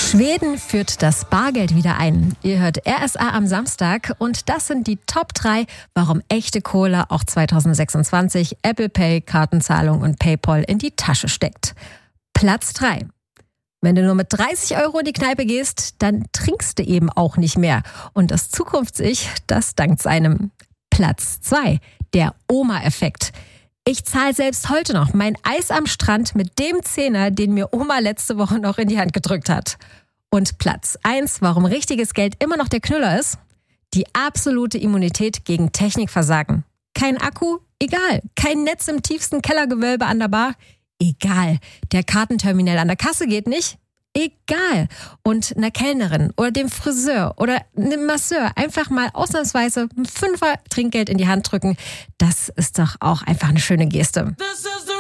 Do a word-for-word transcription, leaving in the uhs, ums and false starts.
Schweden führt das Bargeld wieder ein. Ihr hört R S A am Samstag und das sind die Top drei, warum echte Kohle auch zweitausendsechsundzwanzig Apple Pay, Kartenzahlung und PayPal in die Tasche steckt. Platz drei. Wenn du nur mit dreißig Euro in die Kneipe gehst, dann trinkst du eben auch nicht mehr. Und das Zukunfts-Ich, das dankt seinem. Platz zwei. Der Oma-Effekt. Ich zahle selbst heute noch mein Eis am Strand mit dem Zehner, den mir Oma letzte Woche noch in die Hand gedrückt hat. Und Platz eins, warum richtiges Geld immer noch der Knüller ist? Die absolute Immunität gegen Technikversagen. Kein Akku? Egal. Kein Netz im tiefsten Kellergewölbe an der Bar? Egal. Der Kartenterminal an der Kasse geht nicht? Egal. Und einer Kellnerin oder dem Friseur oder einem Masseur einfach mal ausnahmsweise ein Fünfer Trinkgeld in die Hand drücken, das ist doch auch einfach eine schöne Geste.